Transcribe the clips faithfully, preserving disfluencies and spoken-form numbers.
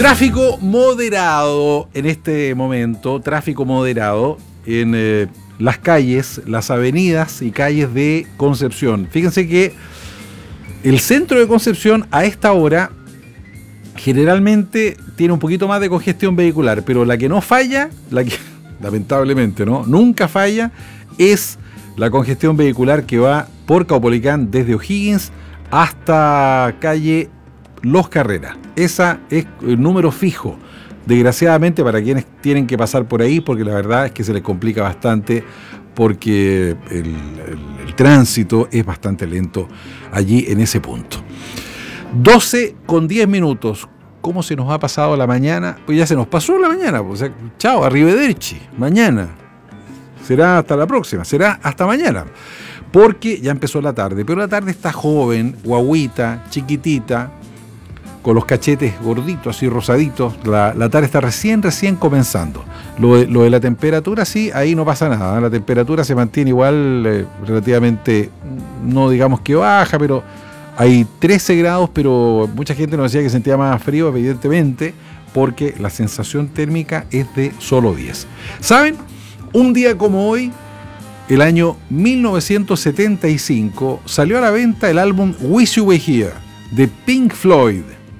Tráfico moderado en este momento, tráfico moderado en eh, las calles, las avenidas y calles de Concepción. Fíjense que el centro de Concepción a esta hora generalmente tiene un poquito más de congestión vehicular, pero la que no falla, la que lamentablemente no, nunca falla, es la congestión vehicular que va por Caupolicán desde O'Higgins hasta calle Los Carreras. Esa es el número fijo, desgraciadamente para quienes tienen que pasar por ahí, porque la verdad es que se les complica bastante, porque el, el, el tránsito es bastante lento allí en ese punto. doce con diez minutos. ¿Cómo se nos ha pasado la mañana? Pues ya se nos pasó la mañana. Pues, o sea, chao, arrivederci, mañana. Será hasta la próxima, será hasta mañana. Porque ya empezó la tarde, pero la tarde está joven, guaguita, chiquitita, con los cachetes gorditos y rosaditos. La, la tarde está recién, recién comenzando. Lo de, lo de la temperatura, sí, ahí no pasa nada. La temperatura se mantiene igual, eh, relativamente, no digamos que baja, pero hay trece grados, pero mucha gente nos decía que sentía más frío, evidentemente, porque la sensación térmica es de solo diez. ¿Saben? Un día como hoy, el año mil novecientos setenta y cinco, salió a la venta el álbum Wish You Were Here, de Pink Floyd.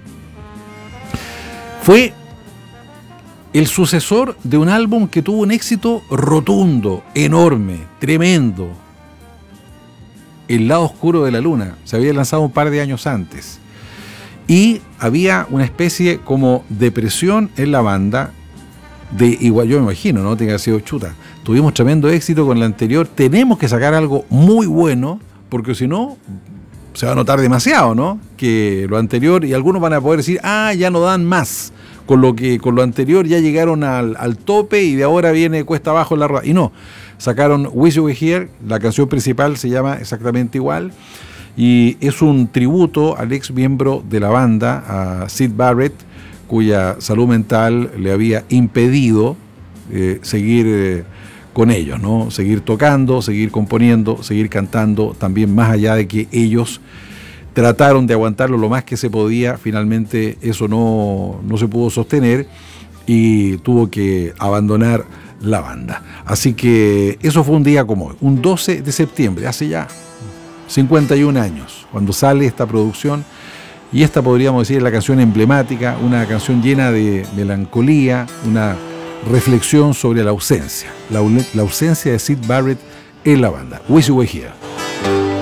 Fue el sucesor de un álbum que tuvo un éxito rotundo, enorme, tremendo. El lado oscuro de la luna. Se había lanzado un par de años antes. Y había una especie como depresión en la banda. De igual, yo me imagino, ¿no? Tiene que haber sido chuta. Tuvimos tremendo éxito con la anterior. Tenemos que sacar algo muy bueno, porque si no, se va a notar demasiado, ¿no? Que lo anterior, y algunos van a poder decir, ah, ya no dan más. Con lo que con lo anterior ya llegaron al, al tope y de ahora viene cuesta abajo la rueda. Y no, sacaron Wish You Were Here, la canción principal se llama exactamente igual, y es un tributo al ex miembro de la banda, a Syd Barrett, cuya salud mental le había impedido eh, seguir eh, con ellos, ¿no? Seguir tocando, seguir componiendo, seguir cantando, también más allá de que ellos trataron de aguantarlo lo más que se podía. Finalmente eso no, no se pudo sostener y tuvo que abandonar la banda. Así que eso fue un día como hoy, un doce de septiembre, hace ya cincuenta y un años, cuando sale esta producción. Y esta podríamos decir es la canción emblemática, una canción llena de melancolía, una reflexión sobre la ausencia, la, la ausencia de Syd Barrett en la banda. Wish You Were Here.